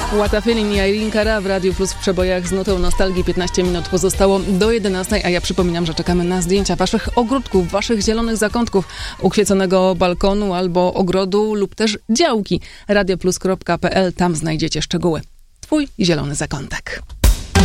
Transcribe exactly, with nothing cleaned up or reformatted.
What a Feeling i Irene Cara w Radiu Plus w przebojach z nutą nostalgii. piętnaście minut pozostało do jedenastej, a ja przypominam, że czekamy na zdjęcia waszych ogródków, waszych zielonych zakątków, uświeconego balkonu albo ogrodu lub też działki. radioplus kropka pe el, tam znajdziecie szczegóły. Twój zielony zakątek.